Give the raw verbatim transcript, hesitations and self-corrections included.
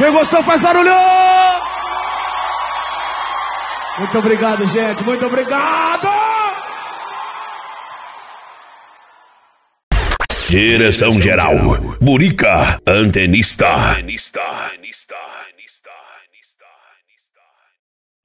Quem gostou faz barulho! Muito obrigado, gente. Muito obrigado! Direção geral, Burica, antenista. Antenista. Antenista. Antenista.